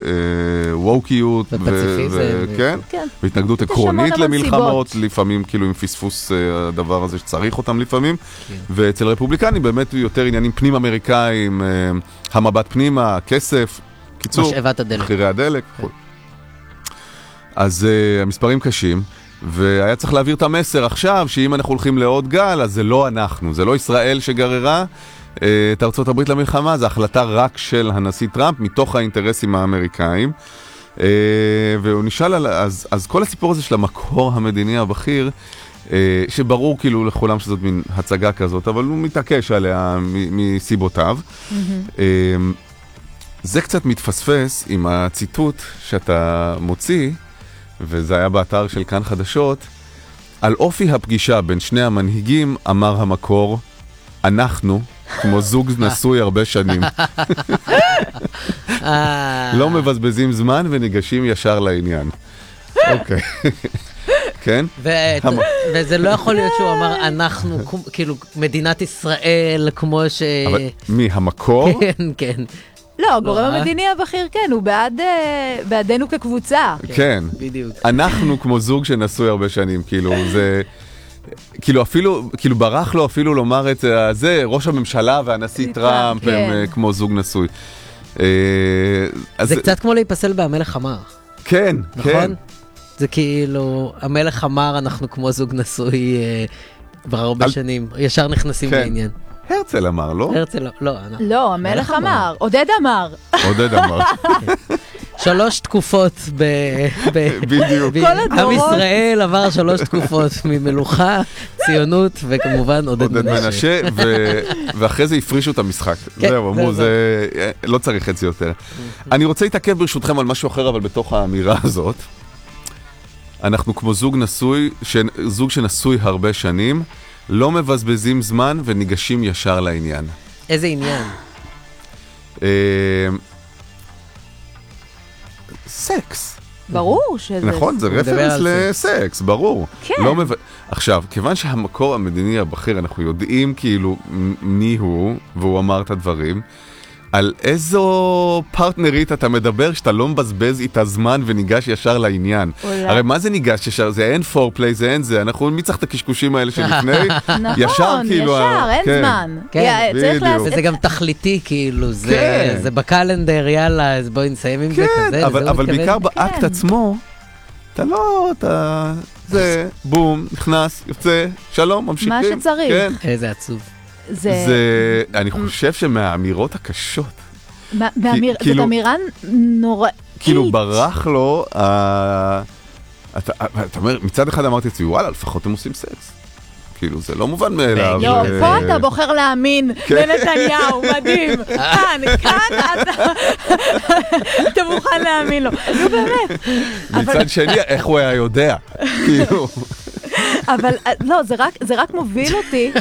ווקיות, ופציפיזם. והתנגדות עקרונית למלחמות, לפעמים כאילו עם פספוס הדבר הזה שצריך אותם לפעמים, ואצל רפובליקנים באמת יותר עניינים פנים אמריקאים, המבט פנימה, כסף, קיצור, משאבת הדלק. מחירי הדלק. אז המספרים קשים, והיה צריך להעביר את המסר עכשיו, שאם אנחנו הולכים לעוד גל, אז זה לא אנחנו, זה לא ישראל שגררה את ארצות הברית למלחמה, זה החלטה רק של הנשיא טראמפ, מתוך האינטרסים האמריקאים. והוא נשאל, אז כל הסיפור הזה של המקור המדיני הבכיר, שברור כאילו לכולם שזאת מין הצגה כזאת, אבל הוא מתעקש עליה מסיבותיו. זה קצת מתפספס עם הציטוט שאתה מוציא, וזה היה באתר של כאן חדשות, על אופי הפגישה בין שני המנהיגים אמר המקור, אנחנו, כמו זוג נשוי הרבה שנים. לא מבזבזים זמן וניגשים ישר לעניין. אוקיי. כן? וזה לא יכול להיות שהוא אמר, אנחנו, כאילו, מדינת ישראל, כמו ש... אבל מי, המקור? כן, כן. לא, הגורם המדיני הבכיר, כן, הוא בעדנו כקבוצה. כן. בדיוק. אנחנו כמו זוג שנשוי הרבה שנים, כאילו, זה... כאילו אפילו, כאילו ברח לו אפילו לומר את זה, ראש הממשלה והנשיא טראמפ הם כמו זוג נשוי. זה קצת כמו להיפסל בהמלך אמר. כן, כן. זה כאילו, המלך אמר, אנחנו כמו זוג נשוי כבר הרבה שנים, ישר נכנסים לעניין. הרצל אמר, לא? הרצל, לא. לא, המלך אמר, עודד אמר. עודד אמר. 3 תקופות בדיוק. עם ישראל עבר 3 תקופות ממלוכה, ציונות וכמובן עודד מנשה. ואחרי זה הפרישו את המשחק. זהו, אמרו, לא צריך את זה יותר. אני רוצה להתעכב ברשותכם על משהו אחר, אבל בתוך האמירה הזאת. אנחנו כמו זוג שנשוי הרבה שנים, לא מבזבזים זמן וניגשים ישר לעניין. איזה עניין? סקס. ברור שזה... נכון, זה רפרנס לסקס, ברור. כן. עכשיו, כיוון שהמקור המדיני הבכיר, אנחנו יודעים כאילו מי הוא, והוא אמר את הדברים, על איזו פרטנרית אתה מדבר שאתה לא מבזבז איתה זמן וניגש ישר לעניין. הרי מה זה ניגש ישר? זה אין פורפליי, זה אין זה. אנחנו מי צריך את הקשקושים האלה שלפני? נכון, ישר, אין זמן. כן, וזה גם תחליטי, כאילו, זה בקלנדר, יאללה, אז בואי נסיים עם זה כזה. אבל בעיקר באקט עצמו, אתה לא, זה, בום, נכנס, יוצא, שלום, ממשיכים. מה שצריך. איזה עצוב. אני חושב שמהאמירות הקשות. זאת אמירה נוראית. כאילו ברח לו, אתה אומר, מצד אחד אמרתי אצלי, וואלה, לפחות הם עושים סקס. כאילו, זה לא מובן מאליו. לא, פה אתה בוחר להאמין לנתניהו, מדהים. כאן אתה מוכן להאמין לו. נו, באמת. מצד שני, איך הוא היה יודע? כאילו... אבל לא, זה רק מוביל אותי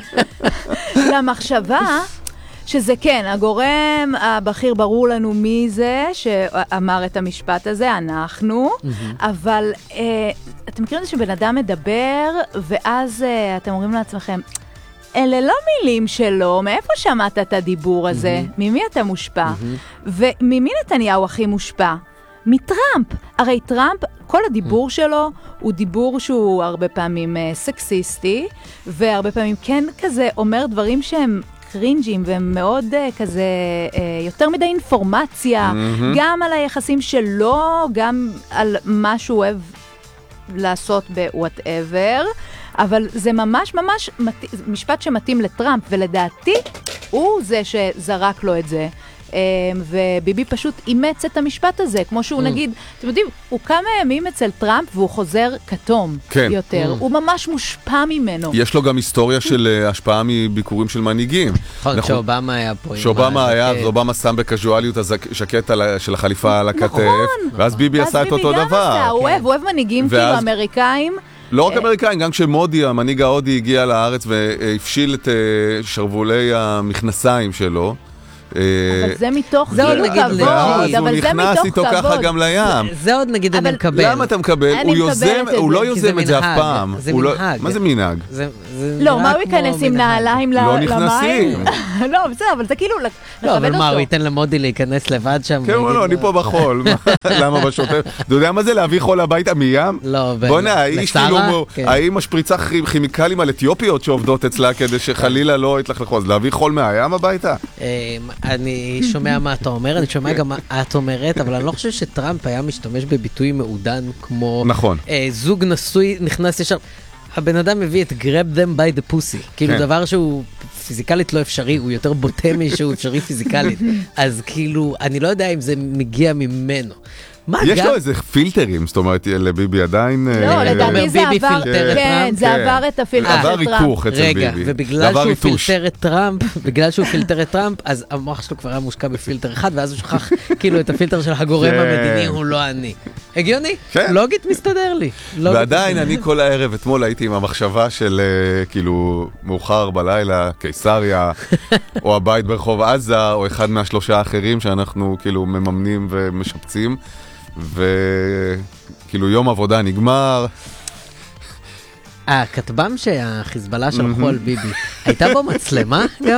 למחשבה שזה כן, הגורם הבכיר ברור לנו מי זה שאמר את המשפט הזה, אנחנו, אבל אתם מכירים את זה שבן אדם מדבר, ואז אתם אומרים לעצמכם, אלה לא מילים שלו, מאיפה שמעת את הדיבור הזה? ממי אתה מושפע? וממי נתניהו הכי מושפע? מטראמפ. הרי טראמפ, כל הדיבור שלו הוא דיבור שהוא הרבה פעמים סקסיסטי, והרבה פעמים כן כזה אומר דברים שהם קרינג'ים, והם מאוד כזה, יותר מדי אינפורמציה, גם על היחסים שלו, גם על מה שהוא אוהב לעשות ב-whatever, אבל זה ממש משפט שמתאים לטראמפ, ולדעתי הוא זה שזרק לו את זה. וביבי פשוט אימץ את המשפט הזה, כמו שהוא נגיד, אתם יודעים, הוא כמה ימים אצל טראמפ והוא חוזר כתום יותר, הוא ממש מושפע ממנו. יש לו גם היסטוריה של השפעה מביקורים של מנהיגים. נכון, כשאובמה היה פה. כשאובמה היה, אז אובמה שם בקזואליות הז'קט של החליפה על הכתף, ואז ביבי עשה את אותו דבר. הוא אוהב מנהיגים כאילו אמריקאים. לא רק אמריקאים, גם כשמודי, המנהיג ההודי, הגיע לארץ והפשיל את שרוולי המכנסיים שלו, אבל זה מתוך זה עוד כאילו נגיד כבוד, ואז הוא אבל זה נכנס מתוך איתו ככה כבוד. גם לים. זה עוד נגיד אני אבל מקבל. למה אתה מקבל? אני הוא יוזם, מקבלת את הוא לא זה, כי זה יוזם את זה אף מנהג, פעם. זה הוא לא- מנהג. מה זה מנהג? זה לא, נראה מה הוא כמו ייכנס עם מנהג. נעליים לא למים? נכנסים. לא, בסדר, אבל זה כאילו לא, אבל לכבד מה, הוא אותו. ייתן למודי להיכנס לבד שם? כן, ויגיד לא, אני לו- פה בחול. למה בשוטף? אתה יודע מה זה להביא חול הביתה מים? לא, בוא'נה, האיש לשרה? כאילו, כן. האם משפריצה כימיקלים על אתיופיות שעובדות אצלה כדי שחלילה לא יתלכלכו, אז להביא חול מהים הביתה? אני שומע מה אתה אומר, אני שומע גם מה את אומרת, אבל אני לא חושב שטראמפ היה משתמש בביטוי מעודן כמו... נכון. זוג נשוי נכנס ישר... הבן אדם מביא את grab them by the pussy, כאילו כן. דבר שהוא פיזיקלית לא אפשרי, הוא יותר בוטה משהוא אפשרי פיזיקלית, אז כאילו, אני לא יודע אם זה מגיע ממנו. מה יש גם... לו איזה פילטרים, זאת אומרת, לביבי עדיין... לא, אומר, לדעתי זה ביבי עבר, פילטר את כן, טראמפ? זה כן. עבר את הפילטר עבר של טראמפ. ריכוך אצל רגע, ביבי. ובגלל ועבר שהוא ריטוש. פילטר את טראמפ, בגלל שהוא פילטר את טראמפ, אז המוח שלו כבר היה מושקע בפילטר אחד, ואז הוא שכח כאילו את הפילטר של הגורם כן. המדיני, הוא לא אני. הגיוני? כן. לוגית מסתדר לי. לוגית ועדיין מסתדר. אני כל הערב, אתמול הייתי עם המחשבה של כאילו מאוחר בלילה, קיסריה, או הבית ברחוב עזה, או אחד מהשלושה האחרים שאנחנו כאילו מממנים ומשפצים, וכאילו יום עבודה נגמר. הכטב"ם שהחיזבאללה שלחו על ביבי, הייתה בו מצלמה גם?